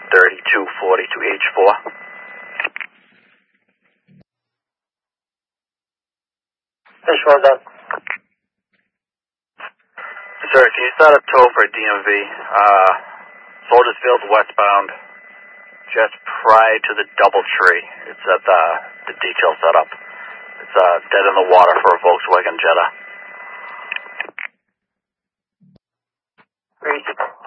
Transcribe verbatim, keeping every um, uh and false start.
thirty-two forty-two H four. Fish well done. Sir, can you start a tow for D M V? Uh, Soldiers Field westbound, just prior to the Double Tree. It's at the, the detail setup. It's uh, dead in the water for a Volkswagen Jetta. Three.